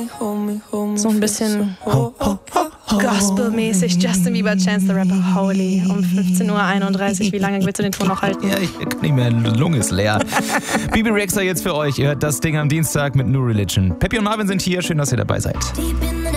So ein bisschen Gospel-mäßig. Justin Bieber, Chance the Rapper, Holy. Um 15:31 Uhr. Wie lange willst du den Ton noch halten? Ja, ich kann nicht mehr, Lunge ist leer. Bibi Rexha jetzt für euch. Ihr hört das Ding am Dienstag mit New Religion. Peppi und Marvin sind hier. Schön, dass ihr dabei seid.